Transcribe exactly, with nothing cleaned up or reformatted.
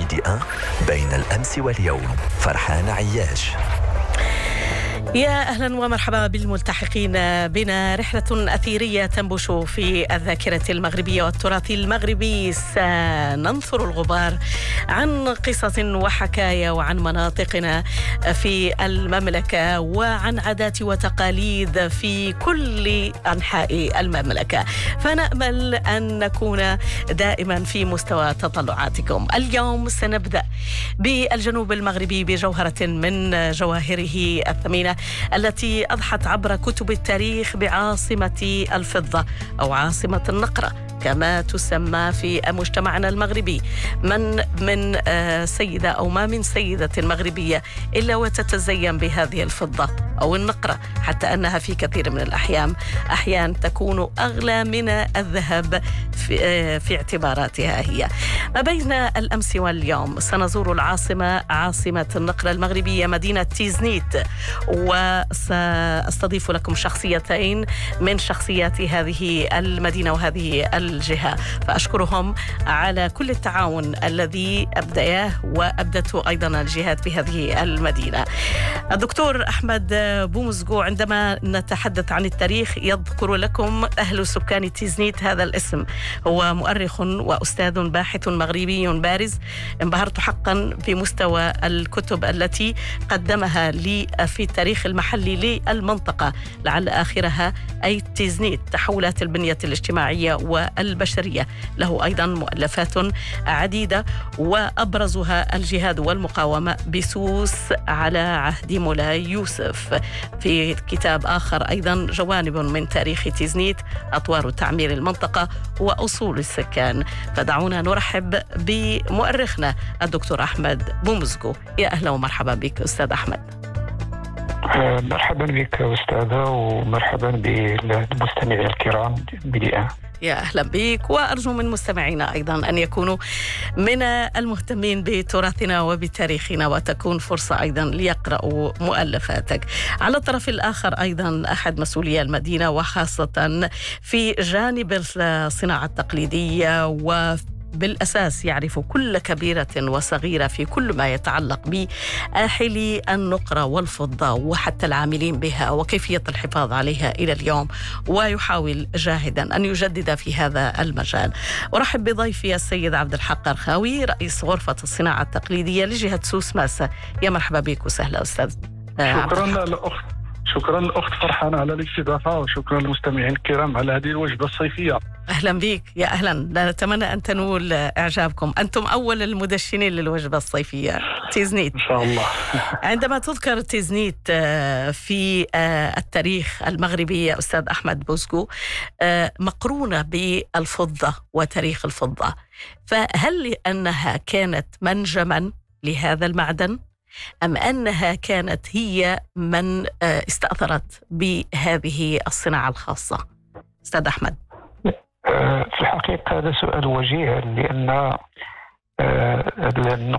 ميدي آن بين الأمس واليوم. فرحان عياش. يا أهلا ومرحبا بالملتحقين بنا. رحلة أثيرية تنبش في الذاكرة المغربية والتراث المغربي. سننثر الغبار عن قصص وحكايا وعن مناطقنا في المملكة وعن عادات وتقاليد في كل أنحاء المملكة، فنأمل أن نكون دائما في مستوى تطلعاتكم. اليوم سنبدأ بالجنوب المغربي بجوهرة من جواهره الثمينة التي أضحت عبر كتب التاريخ بعاصمة الفضة أو عاصمة النقرة كما تسمى في مجتمعنا المغربي. من من سيدة أو ما من سيدة مغربية إلا وتتزين بهذه الفضة أو النقرة، حتى أنها في كثير من الأحيان أحيان تكون أغلى من الذهب في, في اعتباراتها هي. ما بين الأمس واليوم سنزور العاصمة عاصمة النقرة المغربية مدينة تيزنيت، وسأستضيف لكم شخصيتين من شخصيات هذه المدينة وهذه الجهة، فأشكرهم على كل التعاون الذي أبدأه وأبدته أيضا الجهات في هذه المدينة. الدكتور أحمد بومزغو، عندما نتحدث عن التاريخ يذكر لكم أهل سكان تيزنيت هذا الاسم. هو مؤرخ وأستاذ باحث مغربي بارز. انبهرت حقا بمستوى الكتب التي قدمها لي في التاريخ المحلي للمنطقة، لعل آخرها أي تيزنيت، تحولات البنية الاجتماعية والبشرية. له أيضا مؤلفات عديدة وأبرزها الجهاد والمقاومة بسوس على عهد مولاي يوسف. في كتاب آخر أيضا جوانب من تاريخ تيزنيت، أطوار تعمير المنطقة وأصول السكان. فدعونا نرحب بمؤرخنا الدكتور أحمد بومزغو. يا أهلا ومرحبا بك أستاذ أحمد. مرحبا بك أستاذة، ومرحبا بالمستمعين الكرام بدءا. يا أهلا بك، وأرجو من مستمعينا أيضا أن يكونوا من المهتمين بتراثنا وبتاريخنا، وتكون فرصة أيضا ليقرأوا مؤلفاتك. على الطرف الآخر أيضا أحد مسؤولي المدينة، وخاصة في جانب الصناعة التقليدية، و بالأساس يعرف كل كبيرة وصغيرة في كل ما يتعلق بآحلي النقرة والفضة وحتى العاملين بها وكيفية الحفاظ عليها إلى اليوم، ويحاول جاهدا أن يجدد في هذا المجال. أرحب بضيفي السيد عبد الحق الرخاوي، رئيس غرفة الصناعة التقليدية لجهة سوس ماسة. يا مرحبا بك وسهلا أستاذ. شكرا للأخت شكرا للأخت فرحان على الاستضافة، وشكرا للمستمعين الكرام على هذه الوجبة الصيفية. أهلا بك. يا أهلا، نتمنى أن تنول إعجابكم. أنتم أول المدشنين للوجبة الصيفية تيزنيت إن شاء الله. عندما تذكر تيزنيت في التاريخ المغربي يا أستاذ أحمد بومزغو مقرونة بالفضة وتاريخ الفضة، فهل أنها كانت منجما لهذا المعدن أم أنها كانت هي من استأثرت بهذه الصناعة الخاصة؟ أستاذ أحمد. في الحقيقة هذا سؤال وجيه، لأن